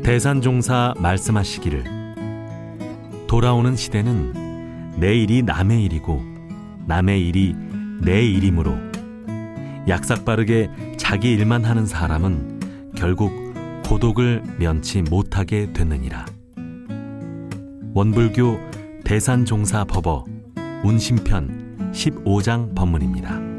대산종사 말씀하시기를 돌아오는 시대는 내 일이 남의 일이고 남의 일이 내 일이므로 약삭빠르게 자기 일만 하는 사람은 결국 고독을 면치 못하게 됐느니라. 원불교 대산종사법어 운심편 15장 법문입니다.